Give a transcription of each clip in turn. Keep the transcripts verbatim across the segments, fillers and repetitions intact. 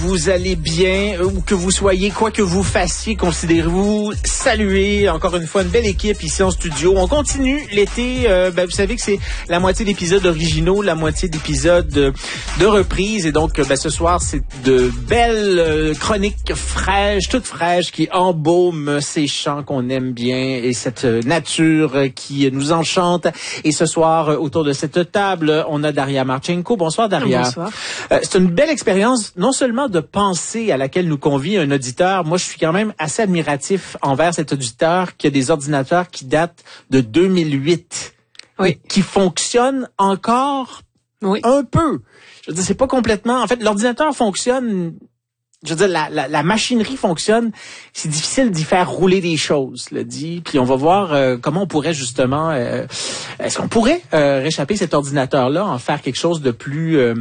Vous allez bien, où que vous soyez, quoi que vous fassiez, considérez-vous saluer encore une fois une belle équipe ici en studio. On continue l'été, euh, ben, vous savez que c'est la moitié d'épisodes originaux, la moitié d'épisodes de, de reprises. Et donc, ben, ce soir, c'est de belles euh, chroniques fraîches, toutes fraîches, qui embaument ces chants qu'on aime bien et cette nature qui nous enchante. Et ce soir, autour de cette table, on a Daria Marchenko. Bonsoir, Daria. Bonsoir. Euh, c'est une belle expérience, non seulement de pensée à laquelle nous convie un auditeur. Moi, je suis quand même assez admiratif envers cet auditeur qui a des ordinateurs qui datent de deux mille huit. Oui. Qui fonctionnent encore oui. un peu. Je veux dire, c'est pas complètement... En fait, l'ordinateur fonctionne... Je veux dire, la, la, la machinerie fonctionne. C'est difficile d'y faire rouler des choses, le dit. Puis on va voir euh, comment on pourrait justement... Euh, est-ce qu'on pourrait euh, réchapper cet ordinateur-là, en faire quelque chose de plus, euh,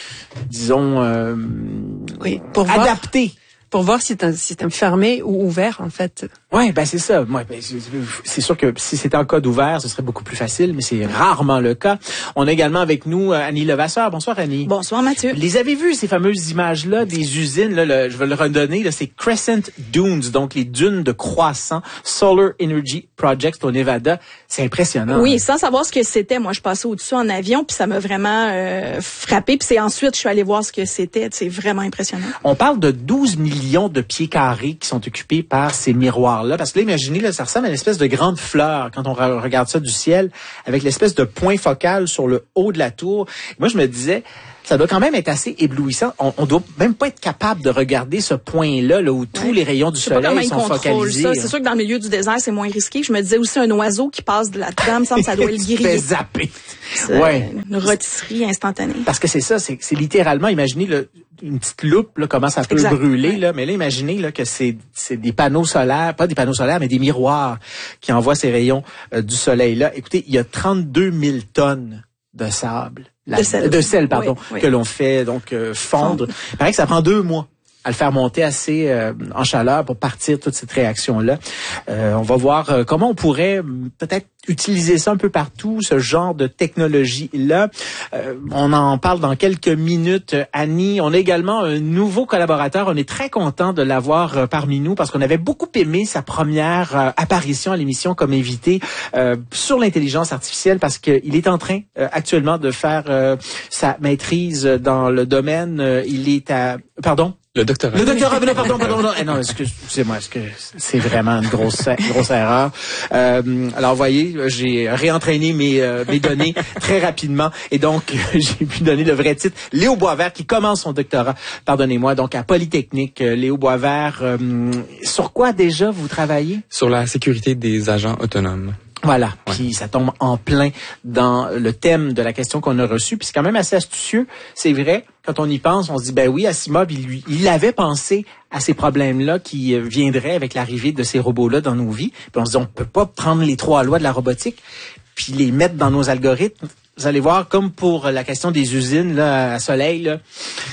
disons, euh, oui, pour adapté? Voir, pour voir si c'est un système fermé ou ouvert, en fait. Oui, ben c'est ça. Moi, ben, c'est sûr que si c'était en code ouvert, ce serait beaucoup plus facile, mais c'est rarement le cas. On a également avec nous Annie Levasseur. Bonsoir, Annie. Bonsoir, Mathieu. Les avez vues, ces fameuses images-là des usines, là, le, je vais le redonner, là, c'est Crescent Dunes, donc les dunes de croissant, Solar Energy Project au Nevada. C'est impressionnant. Oui, hein? Sans savoir ce que c'était, moi, je passais au-dessus en avion, puis ça m'a vraiment euh, frappé. Puis c'est ensuite, je suis allée voir ce que c'était. C'est vraiment impressionnant. On parle de douze millions de pieds carrés qui sont occupés par ces miroirs-là. Parce que là, imaginez, là, ça ressemble à une espèce de grande fleur quand on re- regarde ça du ciel, avec l'espèce de point focal sur le haut de la tour. Moi, je me disais, ça doit quand même être assez éblouissant. On, on doit même pas être capable de regarder ce point-là, là où tous ouais. les rayons du soleil sont focalisés. Ça. C'est sûr que dans le milieu du désert, c'est moins risqué. Je me disais aussi un oiseau qui passe de là-dedans, me semble que ça doit le griller. fait zapper. C'est ouais. Une rôtisserie instantanée. Parce que c'est ça, c'est, c'est littéralement, imaginez le, une petite loupe, là, comment ça peut exact. brûler, ouais. là. Mais là, imaginez, là, que c'est, c'est des panneaux solaires, pas des panneaux solaires, mais des miroirs qui envoient ces rayons euh, du soleil, là. Écoutez, il y a trente-deux mille tonnes de sable. La, de sel. De sel, pardon, oui, oui. que l'on fait, donc, euh, fondre. Fondre. Il paraît que ça prend deux mois à le faire monter assez euh, en chaleur pour partir toute cette réaction-là. Euh, on va voir euh, comment on pourrait peut-être utiliser ça un peu partout, ce genre de technologie-là. Euh, on en parle dans quelques minutes, Annie. On a également un nouveau collaborateur. On est très content de l'avoir euh, parmi nous parce qu'on avait beaucoup aimé sa première euh, apparition à l'émission comme invité euh, sur l'intelligence artificielle parce qu'il est en train euh, actuellement de faire euh, sa maîtrise dans le domaine. Euh, il est à... Pardon? Le doctorat. Le doctorat, non, pardon, pardon, non, non, excusez-moi, est-ce que c'est vraiment une grosse, une grosse erreur. Euh, alors, vous voyez, j'ai réentraîné mes, euh, mes données très rapidement et donc, j'ai pu donner le vrai titre. Léo Boisvert qui commence son doctorat, pardonnez-moi, donc à Polytechnique. Léo Boisvert, euh, sur quoi déjà vous travaillez? Sur la sécurité des agents autonomes. Voilà, ouais. Puis ça tombe en plein dans le thème de la question qu'on a reçue. Puis c'est quand même assez astucieux, c'est vrai. Quand on y pense, on se dit, ben oui, Asimov, il, lui, il avait pensé à ces problèmes-là qui viendraient avec l'arrivée de ces robots-là dans nos vies. Puis on se dit, on peut pas prendre les trois lois de la robotique puis les mettre dans nos algorithmes. Vous allez voir, comme pour la question des usines là, à soleil, là,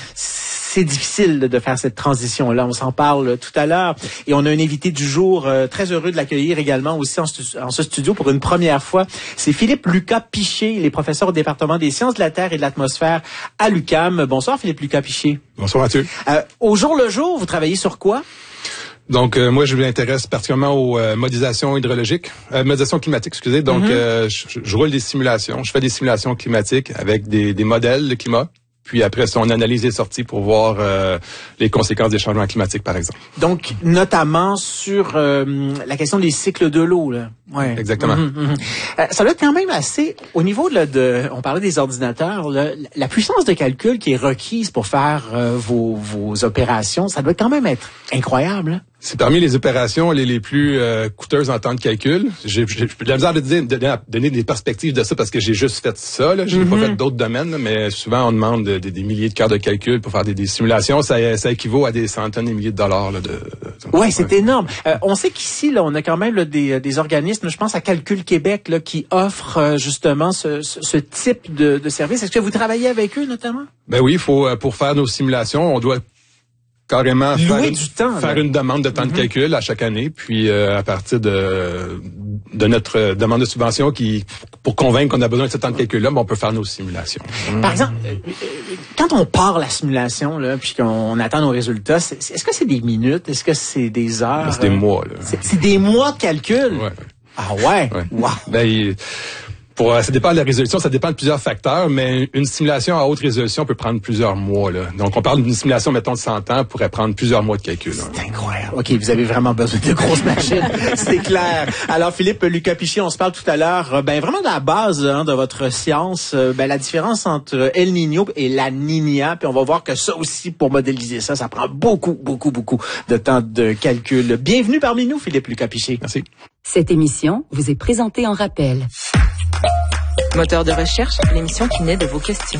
c'est difficile de faire cette transition-là. On s'en parle tout à l'heure. Et on a un invité du jour, euh, très heureux de l'accueillir également aussi en, stu- en ce studio pour une première fois. C'est Philippe Lucas Piché. Il est professeur au département des sciences de la Terre et de l'atmosphère à l'U Q A M. Bonsoir Philippe Lucas Piché. Bonsoir Mathieu. Euh, au jour le jour, vous travaillez sur quoi? Donc, euh, moi, je m'intéresse particulièrement aux euh, modélisations hydrologiques, euh, modélisation climatique, excusez. Donc, mm-hmm. euh, je, je roule des simulations. Je fais des simulations climatiques avec des, des modèles de climat. Puis après, on analyse les sorties pour voir euh, les conséquences des changements climatiques, par exemple. Donc, notamment sur euh, la question des cycles de l'eau, là. Ouais. Exactement. Mm-hmm, mm-hmm. Euh, ça doit être quand même assez... Au niveau là, de... On parlait des ordinateurs, là, la puissance de calcul qui est requise pour faire euh, vos, vos opérations, ça doit quand même être incroyable, hein? C'est parmi les opérations les, les plus euh, coûteuses en temps de calcul. J'ai, j'ai, j'ai de la misère de, dire, de, de donner des perspectives de ça parce que j'ai juste fait ça. Là. J'ai mm-hmm. pas fait d'autres domaines, là, mais souvent on demande de, de, des milliers de cœurs de calcul pour faire des, des simulations. Ça, ça équivaut à des centaines de milliers de dollars. Là, de, de, ouais, c'est ouais. énorme. Euh, on sait qu'ici, là, on a quand même là, des, des organismes, je pense à Calcul Québec, là, qui offrent euh, justement ce, ce, ce type de, de service. Est-ce que vous travaillez avec eux notamment? Ben oui, faut pour faire nos simulations, on doit carrément faire, une, du temps, faire une demande de temps mm-hmm. de calcul à chaque année, puis euh, à partir de de notre demande de subvention qui, pour convaincre qu'on a besoin de ce temps de calcul-là, ben, on peut faire nos simulations. Par exemple, quand on part la simulation, là, puis qu'on attend nos résultats, c'est, est-ce que c'est des minutes? Est-ce que c'est des heures? Ben, c'est des mois, là. C'est, c'est des mois de calcul? Ouais. Ah ouais? ouais. Wow. Ben, il, Pour, ça dépend de la résolution, ça dépend de plusieurs facteurs, mais une simulation à haute résolution peut prendre plusieurs mois. Là. Donc, on parle d'une simulation, mettons, de cent ans, pourrait prendre plusieurs mois de calcul. Là. C'est incroyable. OK, vous avez vraiment besoin de grosses machines, c'est clair. Alors, Philippe Lucas-Piché, on se parle tout à l'heure, ben vraiment de la base hein, de votre science, ben la différence entre El Niño et la Niña, puis on va voir que ça aussi, pour modéliser ça, ça prend beaucoup, beaucoup, beaucoup de temps de calcul. Bienvenue parmi nous, Philippe Lucas-Piché. Merci. Cette émission vous est présentée en rappel. Moteur de recherche, l'émission qui naît de vos questions.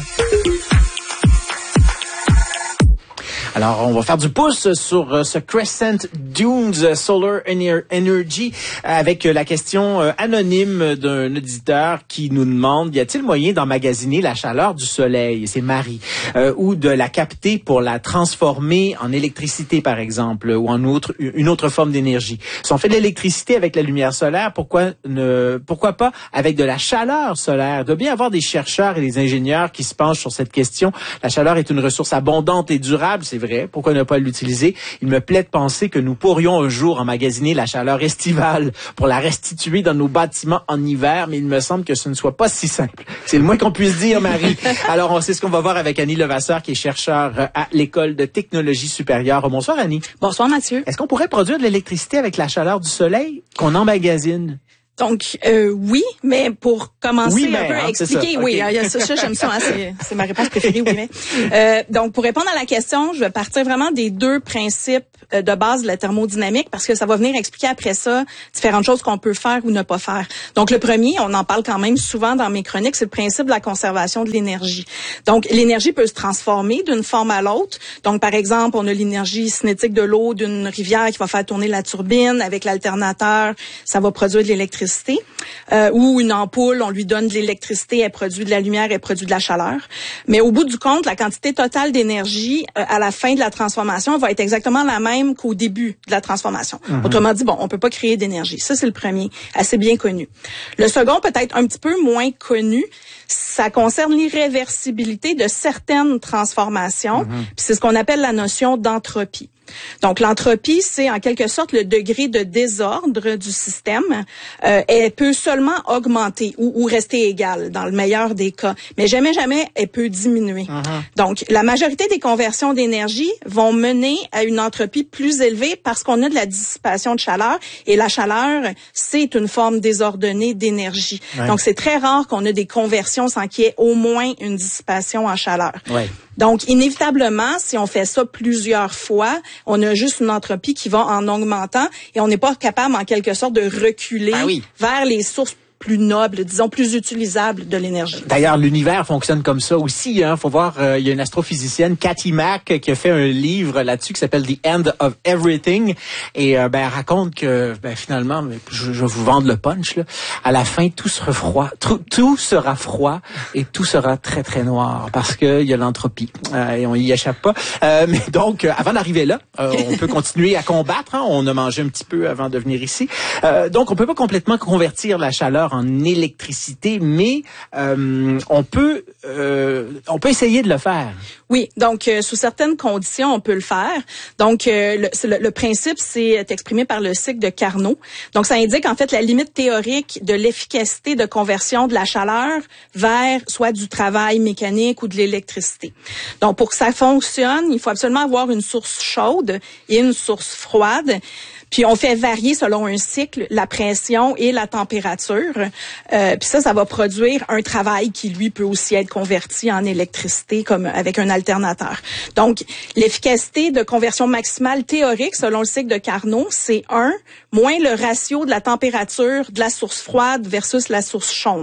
Alors, on va faire du pouce sur euh, ce Crescent Dunes Solar Energy avec euh, la question euh, anonyme d'un auditeur qui nous demande, y a-t-il moyen d'emmagasiner la chaleur du soleil, c'est Marie, euh, ou de la capter pour la transformer en électricité, par exemple, ou en autre, une autre forme d'énergie? Si on fait de l'électricité avec la lumière solaire, pourquoi ne, pourquoi pas avec de la chaleur solaire? Il doit bien y avoir des chercheurs et des ingénieurs qui se penchent sur cette question. La chaleur est une ressource abondante et durable, c'est vrai. Pourquoi ne pas l'utiliser? Il me plaît de penser que nous pourrions un jour emmagasiner la chaleur estivale pour la restituer dans nos bâtiments en hiver, mais il me semble que ce ne soit pas si simple. C'est le moins qu'on puisse dire, Marie. Alors, on sait ce qu'on va voir avec Annie Levasseur, qui est chercheur à l'École de technologie supérieure. Bonsoir, Annie. Bonsoir, Mathieu. Est-ce qu'on pourrait produire de l'électricité avec la chaleur du soleil qu'on emmagasine? Donc, euh, oui, mais pour commencer oui, mais, un peu à hein, expliquer, ça. oui, Okay. ça, ça j'aime ça, hein, c'est, c'est ma réponse préférée, oui, mais. Euh, donc, pour répondre à la question, je vais partir vraiment des deux principes de base de la thermodynamique parce que ça va venir expliquer après ça différentes choses qu'on peut faire ou ne pas faire. Donc, le premier, on en parle quand même souvent dans mes chroniques, c'est le principe de la conservation de l'énergie. Donc, l'énergie peut se transformer d'une forme à l'autre. Donc, par exemple, on a l'énergie cinétique de l'eau d'une rivière qui va faire tourner la turbine. Avec l'alternateur, ça va produire de l'électricité. Euh, ou une ampoule, on lui donne de l'électricité, elle produit de la lumière, elle produit de la chaleur. Mais au bout du compte, la quantité totale d'énergie euh, à la fin de la transformation va être exactement la même qu'au début de la transformation. Mm-hmm. Autrement dit, bon, on peut pas créer d'énergie. Ça, c'est le premier, assez bien connu. Le second, peut-être un petit peu moins connu, ça concerne l'irréversibilité de certaines transformations. Mm-hmm. Puis c'est ce qu'on appelle la notion d'entropie. Donc, l'entropie, c'est en quelque sorte le degré de désordre du système. Euh, elle peut seulement augmenter ou, ou rester égale dans le meilleur des cas, mais jamais, jamais, elle peut diminuer. Uh-huh. Donc, la majorité des conversions d'énergie vont mener à une entropie plus élevée parce qu'on a de la dissipation de chaleur et la chaleur, c'est une forme désordonnée d'énergie. Ouais. Donc, c'est très rare qu'on ait des conversions sans qu'il y ait au moins une dissipation en chaleur. Ouais. Donc, inévitablement, si on fait ça plusieurs fois, on a juste une entropie qui va en augmentant et on n'est pas capable, en quelque sorte, de reculer ah oui. vers les sources plus noble, disons plus utilisable de l'énergie. D'ailleurs, l'univers fonctionne comme ça aussi. Hein. Faut voir, euh, il y a une astrophysicienne, Cathy Mack, qui a fait un livre là-dessus qui s'appelle The End of Everything, et euh, ben elle raconte que ben finalement, je, je vais vous vendre le punch là. À la fin, tout sera froid, tout, tout sera froid et tout sera très très noir parce que il y a l'entropie euh, et on y échappe pas. Euh, mais donc, euh, avant d'arriver là, euh, on peut continuer à combattre. Hein. On a mangé un petit peu avant de venir ici. Euh, donc, on peut pas complètement convertir la chaleur en électricité, mais euh, on peut euh, on peut essayer de le faire. Oui, donc euh, sous certaines conditions, on peut le faire. Donc euh, le, le, le principe, c'est exprimé par le cycle de Carnot. Donc ça indique en fait la limite théorique de l'efficacité de conversion de la chaleur vers soit du travail mécanique ou de l'électricité. Donc pour que ça fonctionne, il faut absolument avoir une source chaude et une source froide. Puis on fait varier selon un cycle la pression et la température. Euh, puis ça, ça va produire un travail qui, lui, peut aussi être converti en électricité comme avec un alternateur. Donc, l'efficacité de conversion maximale théorique selon le cycle de Carnot, c'est un moins le ratio de la température de la source froide versus la source chaude.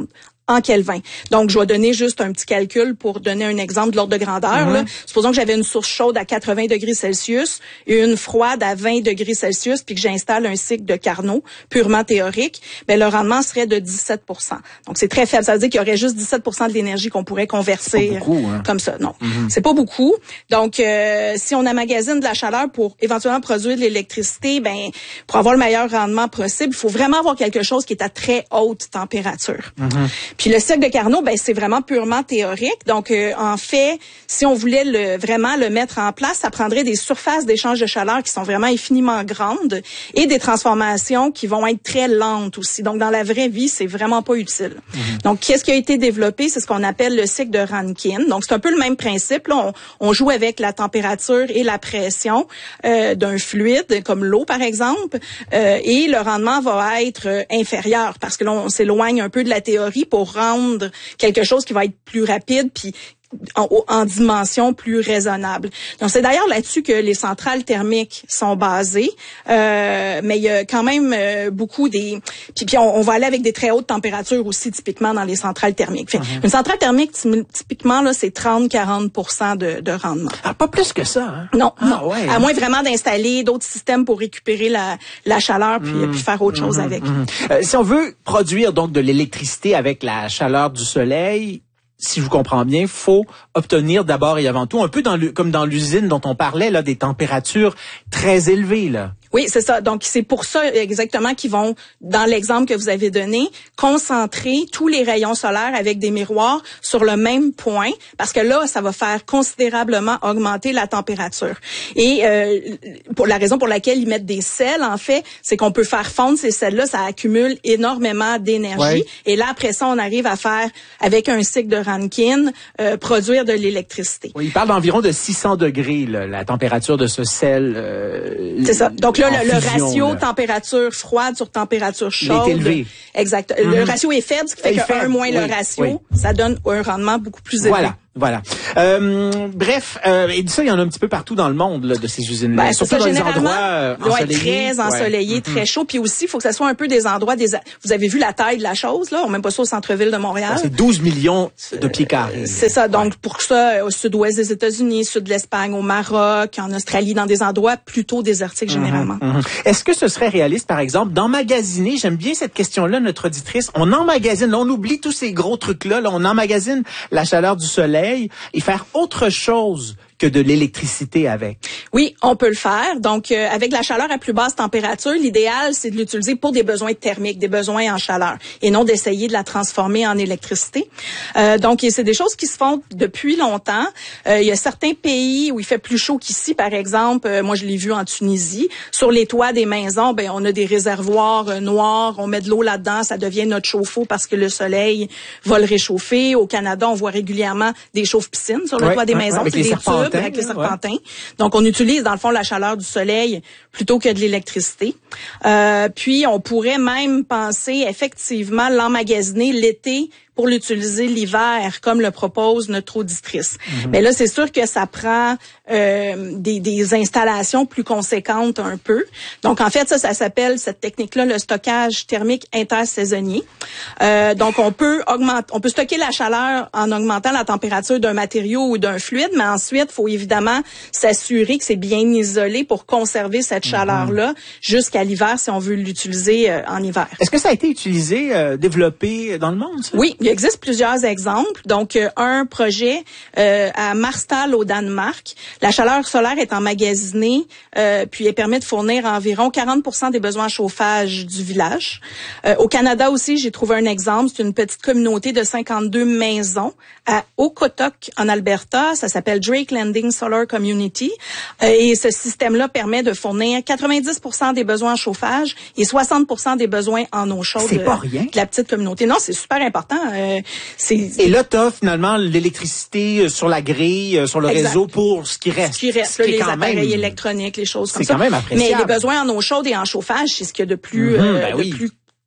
en Kelvin. Donc, je vais donner juste un petit calcul pour donner un exemple de l'ordre de grandeur. Mm-hmm. Là. Supposons que j'avais une source chaude à quatre-vingts degrés Celsius et une froide à vingt degrés Celsius, puis que j'installe un cycle de Carnot purement théorique, ben le rendement serait de dix-sept pour cent. Donc, c'est très faible. Ça veut dire qu'il y aurait juste dix-sept pour cent de l'énergie qu'on pourrait convertir beaucoup, hein? Comme ça. Non, mm-hmm. c'est pas beaucoup. Donc, euh, si on emmagasine de la chaleur pour éventuellement produire de l'électricité, ben pour avoir le meilleur rendement possible, il faut vraiment avoir quelque chose qui est à très haute température. Mm-hmm. Puis le cycle de Carnot, ben c'est vraiment purement théorique. Donc euh, en fait, si on voulait le vraiment le mettre en place, ça prendrait des surfaces d'échange de chaleur qui sont vraiment infiniment grandes et des transformations qui vont être très lentes aussi. Donc dans la vraie vie, c'est vraiment pas utile. Mm-hmm. Donc qu'est-ce qui a été développé, c'est ce qu'on appelle le cycle de Rankine. Donc c'est un peu le même principe. Là, on, on joue avec la température et la pression euh, d'un fluide comme l'eau par exemple, euh, et le rendement va être euh, inférieur parce que là on s'éloigne un peu de la théorie pour rendre quelque chose qui va être plus rapide puis En, en dimension plus raisonnable. Donc c'est d'ailleurs là-dessus que les centrales thermiques sont basées, euh, mais il y a quand même euh, beaucoup des. Puis, puis on, on va aller avec des très hautes températures aussi typiquement dans les centrales thermiques. Fait, mm-hmm. Une centrale thermique typiquement là c'est trente à quarante pour cent de, de rendement. Ah, pas plus que ça. Hein? Non, ah, non. Ouais. À moins vraiment d'installer d'autres systèmes pour récupérer la, la chaleur puis, mm-hmm. puis faire autre chose mm-hmm. avec. Mm-hmm. Euh, si on veut produire donc de l'électricité avec la chaleur du soleil, si je vous comprends bien, faut obtenir d'abord et avant tout, un peu dans le, comme dans l'usine dont on parlait, là, des températures très élevées, là. Oui, c'est ça. Donc, c'est pour ça exactement qu'ils vont, dans l'exemple que vous avez donné, concentrer tous les rayons solaires avec des miroirs sur le même point, parce que là, ça va faire considérablement augmenter la température. Et euh, pour la raison pour laquelle ils mettent des sels, en fait, c'est qu'on peut faire fondre ces sels-là, ça accumule énormément d'énergie. Ouais. Et là, après ça, on arrive à faire, avec un cycle de Rankine, euh, produire de l'électricité. Oui, il parle d'environ de six cents degrés, là, la température de ce sel. Euh, c'est ça. Donc là, Le, le fusion, ratio là. température froide sur température chaude. Il est élevé. Exact. Mm-hmm. Le ratio est faible, ce qui fait que un moins oui, le ratio, oui. ça donne un rendement beaucoup plus élevé. Voilà. Voilà. Euh, bref, euh, et ça, il y en a un petit peu partout dans le monde là, de ces usines-là. Ben, surtout ça, dans les endroits euh, ensoleillés. Très ensoleillés, ouais. très mm-hmm. chaud. Puis aussi, il faut que ça soit un peu des endroits. Des, vous avez vu la taille de la chose là. On met pas ça au centre-ville de Montréal. Ben, c'est douze millions de pieds carrés. Euh, c'est ça. Donc ouais. pour ça, au sud-ouest des États-Unis, sud de l'Espagne, au Maroc, en Australie, dans des endroits plutôt désertiques mm-hmm. généralement. Mm-hmm. Est-ce que ce serait réaliste, par exemple, d'emmagasiner? J'aime bien cette question-là, notre auditrice. On emmagasine. Là, on oublie tous ces gros trucs-là. Là, on emmagasine la chaleur du soleil et faire autre chose que de l'électricité avec. Oui, on peut le faire. Donc, euh, avec la chaleur à plus basse température, l'idéal, c'est de l'utiliser pour des besoins thermiques, des besoins en chaleur, et non d'essayer de la transformer en électricité. Euh, donc, et c'est des choses qui se font depuis longtemps. Euh, il y a certains pays où il fait plus chaud qu'ici, par exemple. Euh, moi, je l'ai vu en Tunisie. Sur les toits des maisons, ben, on a des réservoirs euh, noirs. On met de l'eau là-dedans, ça devient notre chauffe-eau parce que le soleil va le réchauffer. Au Canada, on voit régulièrement des chauffe-piscines sur le ouais, toit des ouais, maisons. avec c'est les des serpentins. Tubes avec les serpentins. Ouais. Donc, on utilise, dans le fond, la chaleur du soleil plutôt que de l'électricité. Euh, puis, on pourrait même penser, effectivement, l'emmagasiner l'été pour l'utiliser l'hiver, comme le propose notre auditrice. Mm-hmm. Mais là, c'est sûr que ça prend euh, des, des installations plus conséquentes un peu. Donc, en fait, ça, ça s'appelle, cette technique-là, le stockage thermique intersaisonnier. Euh, donc, on peut augmenter, on peut stocker la chaleur en augmentant la température d'un matériau ou d'un fluide, mais ensuite, il faut évidemment s'assurer que c'est bien isolé pour conserver cette mm-hmm. chaleur-là jusqu'à l'hiver si on veut l'utiliser euh, en hiver. Est-ce que ça a été utilisé, euh, développé dans le monde, ça? Oui. Il existe plusieurs exemples. Donc, euh, un projet euh, à Marstal au Danemark. La chaleur solaire est emmagasinée, euh, puis elle permet de fournir environ quarante pour cent des besoins en chauffage du village. Euh, au Canada aussi, j'ai trouvé un exemple. C'est une petite communauté de cinquante-deux maisons à Okotok, en Alberta. Ça s'appelle Drake Landing Solar Community. Euh, et ce système-là permet de fournir quatre-vingt-dix pour cent des besoins en chauffage et soixante pour cent des besoins en eau chaude. C'est pas rien. De la petite communauté. Non, c'est super important. Euh, c'est, et là, tu as finalement l'électricité sur la grille, sur le exact. réseau pour ce qui reste. Ce qui reste, ce qui là, les quand appareils même, électroniques, les choses comme c'est ça. C'est quand même appréciable. Mais les besoins en eau chaude et en chauffage, c'est ce qu'il y a de plus, mm-hmm, euh, ben de oui. plus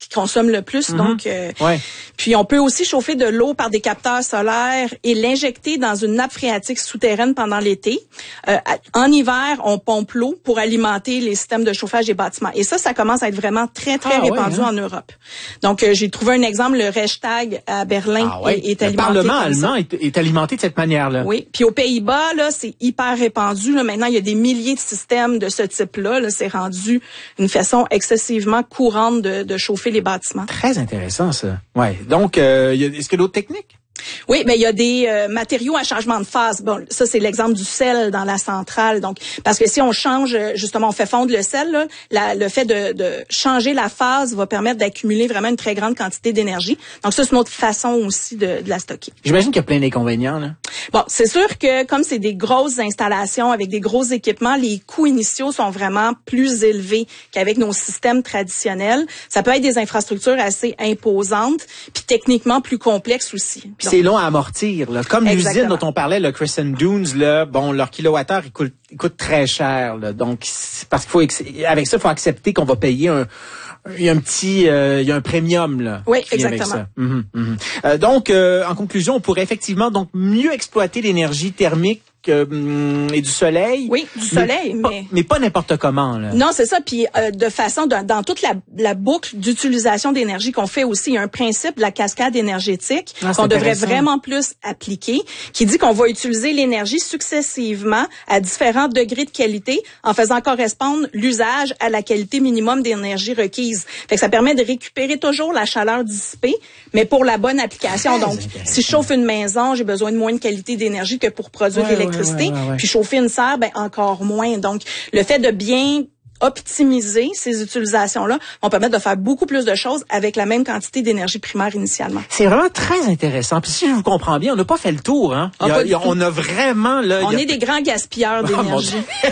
qui consomme le plus. Mm-hmm. Donc, euh, ouais. Puis on peut aussi chauffer de l'eau par des capteurs solaires et l'injecter dans une nappe phréatique souterraine pendant l'été. Euh, en hiver, on pompe l'eau pour alimenter les systèmes de chauffage des bâtiments. Et ça, ça commence à être vraiment très, très ah, répandu ouais, hein? en Europe. Donc, euh, j'ai trouvé un exemple, le Reichstag à Berlin ah, ouais. est, est le alimenté Le Parlement allemand est, est alimenté de cette manière-là. Oui. Puis aux Pays-Bas, là, c'est hyper répandu. Là. Maintenant, il y a des milliers de systèmes de ce type-là. Là. C'est rendu une façon excessivement courante de, de chauffer les bâtiments. Très intéressant, ça. Ouais. Donc, euh, y a, est-ce qu'il y a d'autres techniques? Oui, mais il y a des euh, matériaux à changement de phase. Bon, ça c'est l'exemple du sel dans la centrale. Donc, parce que si on change, justement, on fait fondre le sel, là, la, le fait de, de changer la phase va permettre d'accumuler vraiment une très grande quantité d'énergie. Donc ça, c'est une autre façon aussi de, de la stocker. J'imagine qu'il y a plein d'inconvénients, là. Bon, c'est sûr que comme c'est des grosses installations avec des gros équipements, les coûts initiaux sont vraiment plus élevés qu'avec nos systèmes traditionnels. Ça peut être des infrastructures assez imposantes, puis techniquement plus complexes aussi. Puis c'est long à amortir, là. Comme l'usine dont on parlait, le Crescent Dunes, là, bon, leur kilowattheure, il coûte, il coûte très cher, là. Donc, parce qu'il faut, avec ça, il faut accepter qu'on va payer un, il y a un petit, euh, il y a un premium, là. Oui, exactement. Mmh, mmh. Euh, donc, euh, en conclusion, on pourrait effectivement donc mieux exploiter l'énergie thermique euh, et du soleil. Oui, du soleil, mais... Mais, mais pas n'importe comment, là. Non, c'est ça. Puis euh, de façon, dans, dans toute la, la boucle d'utilisation d'énergie qu'on fait aussi, il y a un principe de la cascade énergétique ah, qu'on devrait vraiment plus appliquer, qui dit qu'on va utiliser l'énergie successivement à différents degrés de qualité en faisant correspondre l'usage à la qualité minimum d'énergie requise. Fait que ça permet de récupérer toujours la chaleur dissipée, mais pour la bonne application. Donc, si je chauffe une maison, j'ai besoin de moins de qualité d'énergie que pour produire ouais, de l'électricité. Ouais, ouais, ouais. Puis chauffer une serre, ben encore moins. Donc, le fait de bien optimiser ces utilisations-là vont permettre de faire beaucoup plus de choses avec la même quantité d'énergie primaire initialement. C'est vraiment très intéressant. Puis si je vous comprends bien, on n'a pas fait le tour, hein. Ah, il y a, il y a, on a vraiment là. On il y a... est des grands gaspilleurs d'énergie.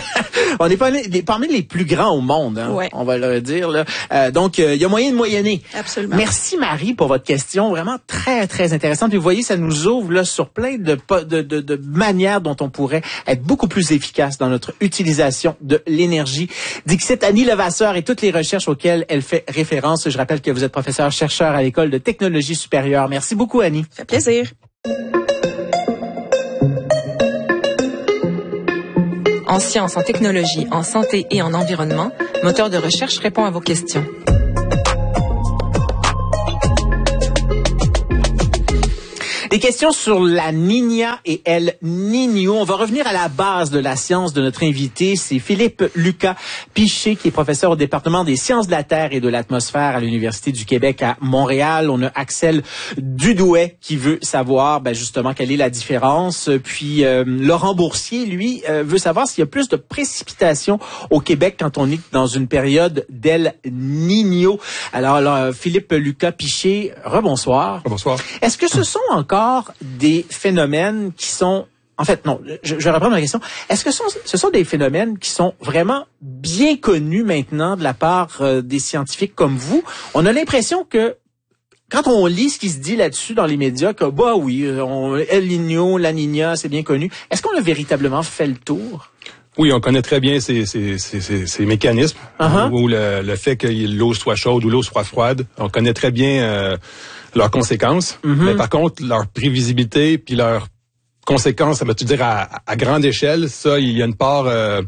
On est parmi les, parmi les plus grands au monde, hein. Ouais. On va le dire là. Euh, donc euh, il y a moyen de moyenner. Absolument. Merci Marie pour votre question, vraiment très très intéressante. Puis vous voyez, ça nous ouvre là sur plein de de, de de manières dont on pourrait être beaucoup plus efficace dans notre utilisation de l'énergie. Dixit Annie Levasseur et toutes les recherches auxquelles elle fait référence. Je rappelle que vous êtes professeur chercheur à l'École de technologie supérieure. Merci beaucoup, Annie. Ça fait plaisir. En sciences, en technologie, en santé et en environnement, Moteur de recherche répond à vos questions. Des questions sur la Niña et El Niño. On va revenir à la base de la science de notre invité. C'est Philippe Lucas Piché, qui est professeur au département des sciences de la Terre et de l'atmosphère à l'Université du Québec à Montréal. On a Axel Dudouet qui veut savoir ben, justement quelle est la différence. Puis euh, Laurent Boursier, lui, euh, veut savoir s'il y a plus de précipitations au Québec quand on est dans une période d'El Niño. Alors, là, Philippe Lucas Piché, rebonsoir. Bonsoir. Est-ce que ce sont encore des phénomènes qui sont... En fait, non, je, je vais reprendre ma question. Est-ce que ce sont, ce sont des phénomènes qui sont vraiment bien connus maintenant de la part euh, des scientifiques comme vous? On a l'impression que quand on lit ce qui se dit là-dessus dans les médias, que bah oui, on, El Niño, La Niña, c'est bien connu. Est-ce qu'on a véritablement fait le tour? Oui, on connaît très bien ces, ces, ces, ces, ces mécanismes, uh-huh. ou le, le fait que l'eau soit chaude ou l'eau soit froide. On connaît très bien euh, leurs conséquences, mm-hmm. mais par contre, leur prévisibilité puis leurs conséquences, ça va te dire à, à grande échelle, ça, il y a une part... Euh,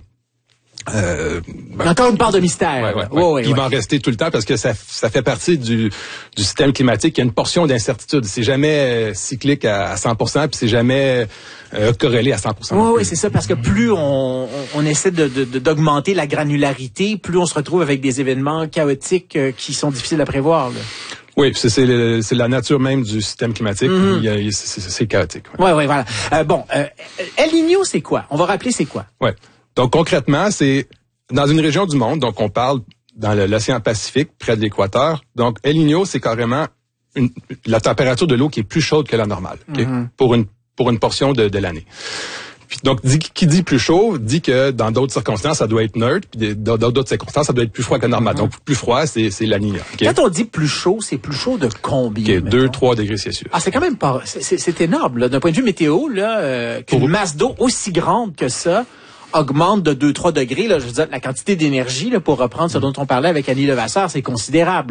Euh, ben, encore une part de mystère. Ouais, ouais, ouais. Oh, ouais, il ouais. va en rester tout le temps parce que ça, ça fait partie du, du système climatique. Il y a une portion d'incertitude. C'est jamais cyclique à, à cent pour cent, puis c'est jamais euh, corrélé à cent pour cent. Oui, oui, c'est ça, parce que plus on, on, on essaie de, de, d'augmenter la granularité, plus on se retrouve avec des événements chaotiques euh, qui sont difficiles à prévoir, là. Oui, c'est, c'est, le, c'est la nature même du système climatique. Mm-hmm. Il y a, c'est, c'est chaotique. Oui, oui, ouais, voilà. Euh, bon, euh, El Niño, c'est quoi? On va rappeler c'est quoi? Oui. Donc, concrètement, c'est dans une région du monde, donc on parle dans le, l'océan Pacifique, près de l'équateur. Donc, El Niño, c'est carrément une, la température de l'eau qui est plus chaude que la normale, okay? Mm-hmm. pour une pour une portion de, de l'année. Puis, donc, dit, qui dit plus chaud, dit que dans d'autres circonstances, ça doit être neutre, puis dans d'autres circonstances, ça doit être plus froid que normal. Mm-hmm. Donc, plus froid, c'est, c'est la Niña. Okay? Quand on dit plus chaud, c'est plus chaud de combien? Okay, deux, trois degrés Celsius. Ah, c'est quand même pas... C'est, c'est, c'est énorme, là. D'un point de vue météo, là, euh, qu'une pour... masse d'eau aussi grande que ça augmente de deux trois degrés, là, je veux dire, la quantité d'énergie, là, pour reprendre ce dont on parlait avec Annie Levasseur, c'est considérable, là.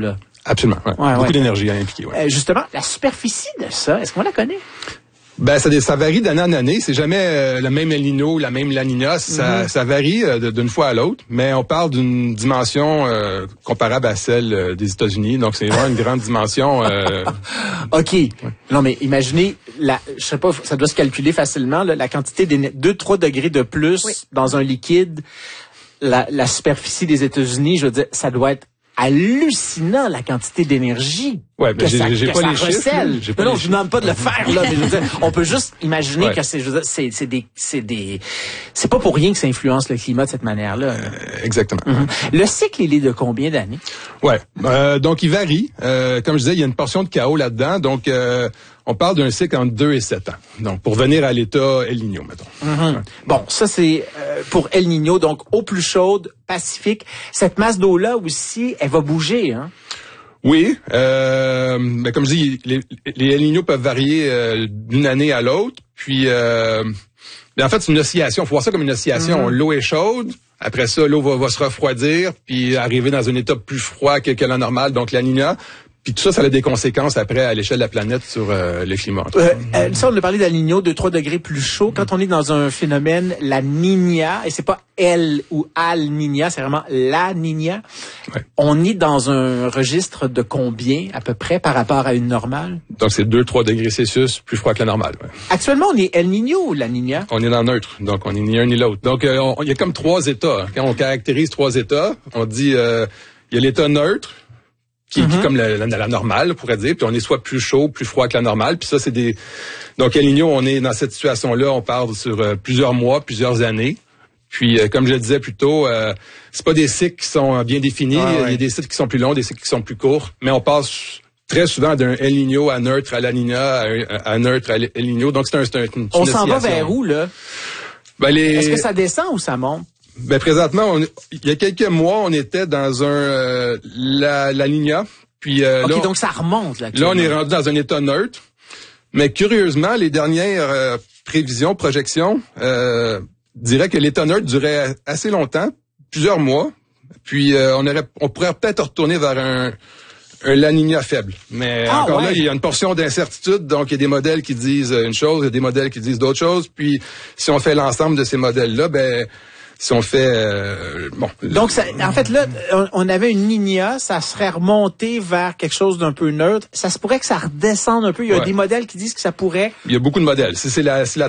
Absolument. Ouais. Ouais, Beaucoup ouais. d'énergie à impliquer. Ouais. Euh, justement, la superficie de ça, est-ce qu'on la connaît? Ben ça, ça varie d'année en année. C'est jamais euh, le même El Niño, la même La Niña. Ça, mm-hmm. ça varie euh, d'une fois à l'autre. Mais on parle d'une dimension euh, comparable à celle euh, des États-Unis. Donc c'est vraiment une grande dimension. Euh... OK. Ouais. Non, mais imaginez, la, je sais pas, ça doit se calculer facilement, là, la quantité des deux trois degrés de plus oui. dans un liquide, la, la superficie des États-Unis, je veux dire, ça doit être hallucinant la quantité d'énergie. Ouais, ben j'ai, ça, j'ai que pas ça les chiffres. J'ai pas non, les je ne demande pas de le faire là, mais je veux dire, on peut juste imaginer ouais. que c'est, je veux dire, c'est, c'est des, c'est des, c'est pas pour rien que ça influence le climat de cette manière-là. Euh, exactement. Mm-hmm. Le cycle, il est de combien d'années? Ouais, euh, donc il varie. Euh, comme je disais, il y a une portion de chaos là-dedans, donc. Euh, On parle d'un cycle entre deux et sept ans. Donc, pour venir à l'état El Niño, mettons. Mm-hmm. Ouais. Bon, ça, c'est euh, pour El Niño, donc eau plus chaude, Pacifique. Cette masse d'eau-là aussi, elle va bouger, hein? Oui. Euh, ben, comme je dis, les, les El Niño peuvent varier euh, d'une année à l'autre. Puis, euh, ben, en fait, c'est une oscillation. Il faut voir ça comme une oscillation. Mm-hmm. L'eau est chaude. Après ça, l'eau va, va se refroidir, puis arriver dans un état plus froid que, que la normale, donc la Niña. Puis tout ça, ça a des conséquences après à l'échelle de la planète sur euh, le climat. Euh, euh, ça, on a parlé d'El Niño, deux trois degrés plus chaud. Quand on est dans un phénomène, la Niña, et c'est pas El ou Al Niña, c'est vraiment la Niña, ouais. on est dans un registre de combien à peu près par rapport à une normale? Donc c'est deux trois degrés Celsius plus froid que la normale. Ouais. Actuellement, on est El Niño ou la Niña? On est dans le neutre, donc on est ni un ni l'autre. Donc il euh, y a comme trois états. Quand on caractérise trois états, on dit il euh, y a l'état neutre, Qui, mm-hmm. qui est comme la, la, la normale, on pourrait dire, puis on est soit plus chaud, plus froid que la normale, puis ça c'est des donc El Niño, on est dans cette situation-là, on parle sur euh, plusieurs mois, plusieurs années. Puis euh, comme je le disais plus tôt, euh, c'est pas des cycles qui sont bien définis, ah, ouais. il y a des cycles qui sont plus longs, des cycles qui sont plus courts, mais on passe très souvent d'un El Niño à neutre à la Niña à, à neutre à El Niño. Donc c'est un c'est un une, On une s'en va vers où là? Ben, les... Est-ce que ça descend ou ça monte? Ben présentement, on, il y a quelques mois, on était dans un euh, la la Niña. Puis euh, OK, là, donc ça remonte là. Là, on est rendu dans un état neutre. Mais curieusement, les dernières euh, prévisions, projections, euh, diraient que l'état neutre durait assez longtemps, plusieurs mois. Puis euh, on aurait, on pourrait peut-être retourner vers un, un La Niña faible. Mais ah, encore ouais. là, il y a une portion d'incertitude. Donc, il y a des modèles qui disent une chose, il y a des modèles qui disent d'autres choses. Puis, si on fait l'ensemble de ces modèles-là, ben si on fait euh, bon. Donc ça, en fait là, on, on avait une Niña, ça serait remonté vers quelque chose d'un peu neutre. Ça se pourrait que ça redescende un peu. Il y a ouais. des modèles qui disent que ça pourrait. Il y a beaucoup de modèles. Si c'est la, si la